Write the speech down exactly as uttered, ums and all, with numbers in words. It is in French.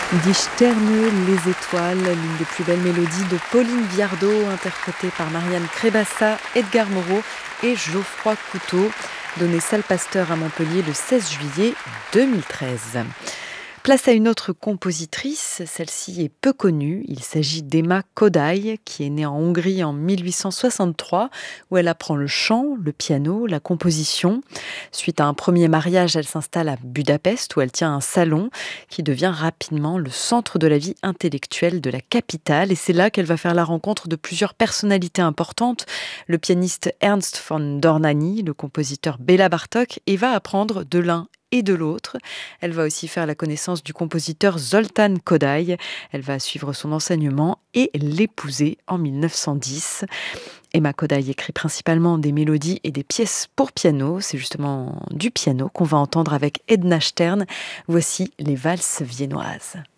Die Sterne, les étoiles, l'une des plus belles mélodies de Pauline Viardot, interprétée par Marianne Crébassa, Edgar Moreau et Geoffroy Couteau, donnée salle Pasteur à Montpellier le seize juillet deux mille treize. Place à une autre compositrice, celle-ci est peu connue. Il s'agit d'Emma Kodály, qui est née en Hongrie en mille huit cent soixante-trois, où elle apprend le chant, le piano, la composition. Suite à un premier mariage, elle s'installe à Budapest, où elle tient un salon qui devient rapidement le centre de la vie intellectuelle de la capitale. Et c'est là qu'elle va faire la rencontre de plusieurs personnalités importantes, le pianiste Ernst von Dohnányi, le compositeur Béla Bartók, et va apprendre de l'un et de l'autre. Elle va aussi faire la connaissance du compositeur Zoltán Kodály. Elle va suivre son enseignement et l'épouser en mille neuf cent dix. Emma Kodály écrit principalement des mélodies et des pièces pour piano. C'est justement du piano qu'on va entendre avec Edna Stern. Voici les valses viennoises.